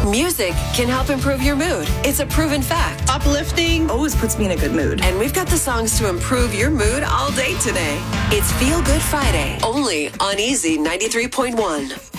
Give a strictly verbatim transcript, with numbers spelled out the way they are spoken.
Music can help improve your mood. It's a proven fact. Uplifting always puts me in a good mood. And we've got the songs to improve your mood all day today. It's Feel Good Friday, only on Easy ninety-three point one.